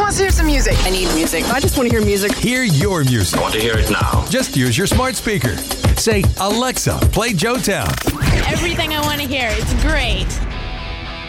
wants to hear some music? I need music. I just want to hear music. Hear your music. I want to hear it now. Just use your smart speaker. Say, Alexa, play Joetown. Everything I want to hear. It's great.